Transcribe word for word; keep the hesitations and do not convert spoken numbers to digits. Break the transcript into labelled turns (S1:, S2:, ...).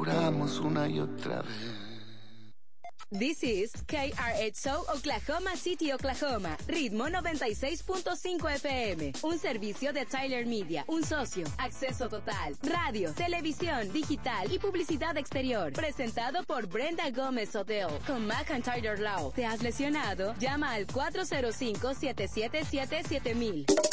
S1: juramos una y otra vez.
S2: This is K R H O Oklahoma City, Oklahoma. Ritmo noventa y seis punto cinco F M. Un servicio de Tyler Media. Un socio. Acceso total. Radio, televisión, digital y publicidad exterior. Presentado por Brenda Gómez Hotel. Con McIntyre Law. ¿Te has lesionado? Llama al cuatro cero cinco, siete siete siete, siete mil.